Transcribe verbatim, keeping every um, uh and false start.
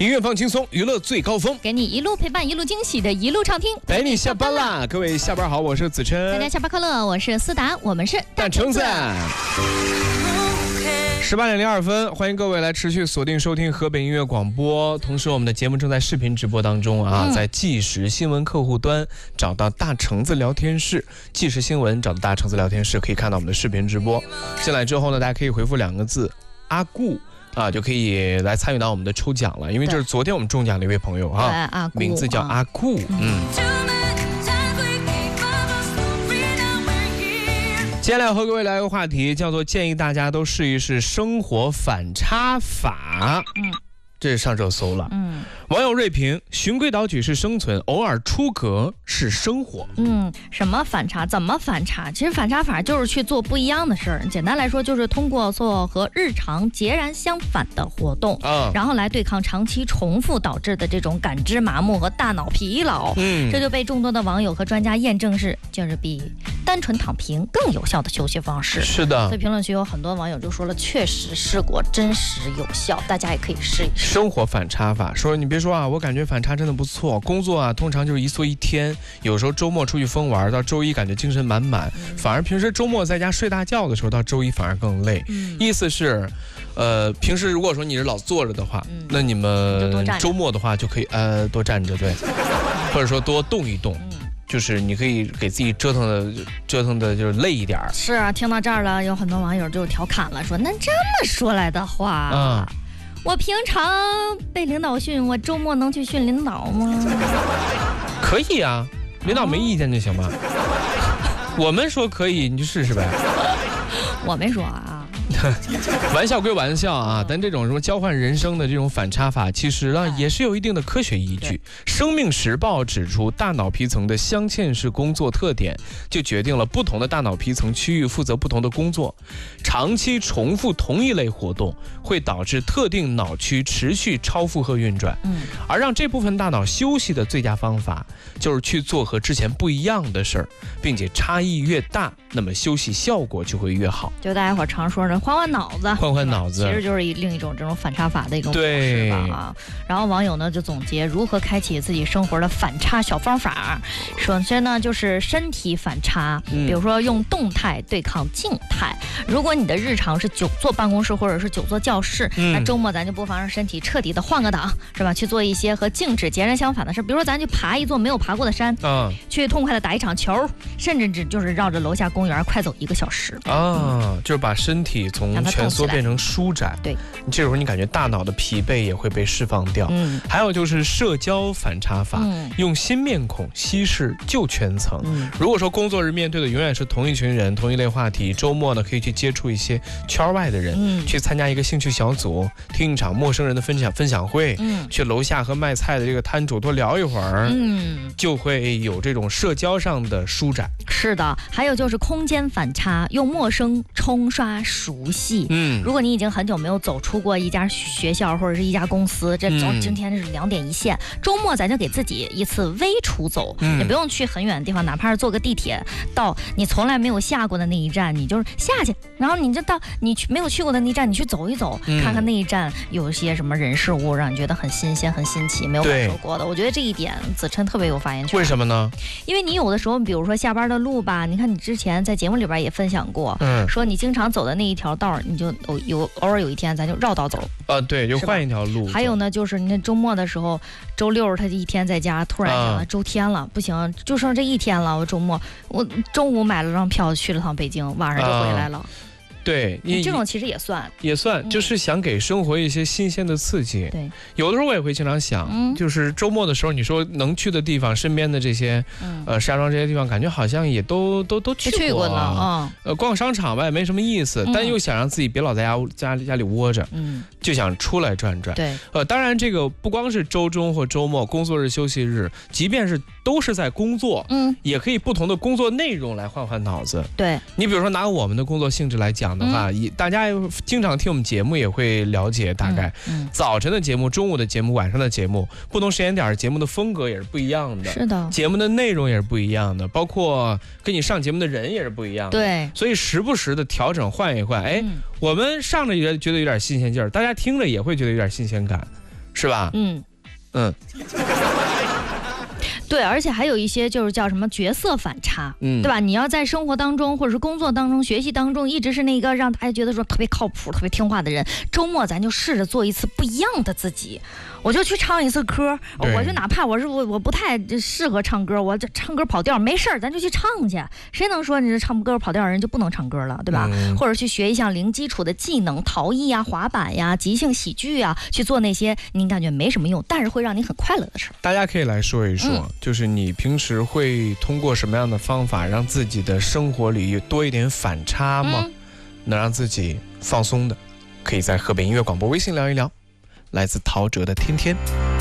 音乐放轻松，娱乐最高峰， 给你一路陪伴，一路惊喜的一路畅听， 陪你下班啦！各位下班好，我是子琛， 大家下班快乐，我是思达，我们是大橙子。十八点零二分，欢迎各位来持续锁定收听河北音乐广播。同时，我们的节目正在视频直播当中啊，嗯、在即时新闻客户端找到大橙子聊天室，即时新闻找到大橙子聊天室，可以看到我们的视频直播。进来之后呢，大家可以回复两个字“阿顾”。啊，就可以来参与到我们的抽奖了，因为这是昨天我们中奖的一位朋友啊，名字叫阿顾，嗯。接下来和各位聊一个话题，叫做建议大家都试一试生活反差法。嗯。这是上热搜了，嗯，网友锐评：循规蹈矩是生存，偶尔出格是生活。 嗯，什么反差？怎么反差？其实反差法就是去做不一样的事儿。简单来说，就是通过做和日常截然相反的活动，啊，然后来对抗长期重复导致的这种感知麻木和大脑疲劳。嗯，这就被众多的网友和专家验证是，就是比单纯躺平更有效的休息方式。 是的， 所以评论区有很多网友就说了，确实试过，真实有效，大家也可以试一试。 生活反差法，说你别说啊，我感觉反差真的不错。工作啊，通常就是一坐一天，有时候周末出去疯玩，到周一感觉精神满满，嗯、反而平时周末在家睡大觉的时候，到周一反而更累。嗯、意思是，呃，平时如果说你是老坐着的话，嗯、那你们周末的话就可以呃多站着，对，或者说多动一动。嗯，就是你可以给自己折腾的折腾的就是累一点。 是啊，听到这儿了，有很多网友就调侃了，说那这么说来的话，嗯。我平常被领导训，我周末能去训领导吗？ 可以啊，领导没意见就行吧。哦、我们说可以，你就试试呗。 我没说啊。 玩笑归玩笑啊，但这种什么交换人生的这种反差法，其实呢也是有一定的科学依据。生命时报指出，大脑皮层的镶嵌式工作特点，就决定了不同的大脑皮层区域负责不同的工作。长期重复同一类活动，会导致特定脑区持续超负荷运转。嗯，而让这部分大脑休息的最佳方法，就是去做和之前不一样的事儿，并且差异越大，那么休息效果就会越好。 就大家伙常说的换换脑子， 换换脑子， 其实就是一另一种这种反差法的一种模式吧啊。然后网友呢就总结如何开启自己生活的反差小方法。首先呢就是身体反差，比如说用动态对抗静态。如果你的日常是久坐办公室或者是久坐教室，嗯、那周末咱就不妨让身体彻底的换个档，是吧？去做一些和静止截然相反的事，比如说咱去爬一座没有爬过的山，啊，去痛快的打一场球，甚至只就是绕着楼下公园快走一个小时啊，就是把身体从蜷缩变成舒展。 对， 你这时候你感觉大脑的疲惫也会被释放掉。嗯，还有就是社交反差法，嗯、用新面孔稀释旧圈层。嗯，如果说工作日面对的永远是同一群人、同一类话题，周末呢可以去接触一些圈外的人，嗯、去参加一个兴趣小组，听一场陌生人的分享分享会，嗯、去楼下和卖菜的这个摊主多聊一会儿，嗯，就会有这种社交上的舒展。 是的，还有就是空间反差，用陌生冲刷熟悉。嗯，如果你已经很久没有走出过一家学校或者是一家公司，这总今天是两点一线，嗯、周末咱就给自己一次微出走，嗯、也不用去很远的地方，哪怕是坐个地铁到你从来没有下过的那一站，你就是下去，然后你就到你去没有去过的那一站，你去走一走，嗯、看看那一站有一些什么人事物让你觉得很新鲜、很新奇，没有感受过的。我觉得这一点子琛特别有发言权。 为什么呢？ 因为你有的时候，比如说下班的路吧，你看你之前在节目里边也分享过，嗯，说你经常走的那一条道，你就有有偶尔有一天咱就绕道走。 啊，对，就换一条路。 还有呢，就是你那周末的时候，周六他一天在家，突然想了、啊、周天了，不行，就剩这一天了，我周末我中午买了张票去了趟北京，晚上就回来了。啊， 对， 你这种其实也算也算，就是想给生活一些新鲜的刺激。对，有的时候我也会经常想，嗯、就是周末的时候，你说能去的地方，身边的这些，嗯、呃，石家庄这些地方，感觉好像也都都都去过， 去过了啊。 呃，逛商场吧也没什么意思，嗯、但又想让自己别老在家家里家里窝着，嗯，就想出来转转。 对， 呃，当然这个不光是周中或周末、工作日、休息日，即便是都是在工作，嗯，也可以不同的工作内容来换换脑子。 对， 你比如说拿我们的工作性质来讲的话，嗯、大家经常听我们节目也会了解，大概、嗯嗯、早晨的节目、中午的节目、晚上的节目，不同时间点节目的风格也是不一样的。 是的， 节目的内容也是不一样的，包括跟你上节目的人也是不一样的。 对， 所以时不时的调整换一换，哎，嗯、我们上着也觉得有点新鲜劲儿，大家听着也会觉得有点新鲜感。 是吧？ 嗯嗯。 对，而且还有一些就是叫什么角色反差， 嗯， 对吧？你要在生活当中或者是工作当中、学习当中，一直是那个让大家觉得说特别靠谱、特别听话的人。周末咱就试着做一次不一样的自己，我就去唱一次歌，我就哪怕我是我我不太适合唱歌，我这唱歌跑调没事儿，咱就去唱去。谁能说你这唱歌跑调的人就不能唱歌了，对吧？嗯、或者去学一项零基础的技能，陶艺呀、滑板呀、即兴喜剧啊，去做那些你感觉没什么用，但是会让你很快乐的事儿。 大家可以来说一说。嗯，就是你平时会通过什么样的方法让自己的生活里多一点反差吗？嗯、能让自己放松的，可以在河北音乐广播微信聊一聊。来自陶喆的《天天》。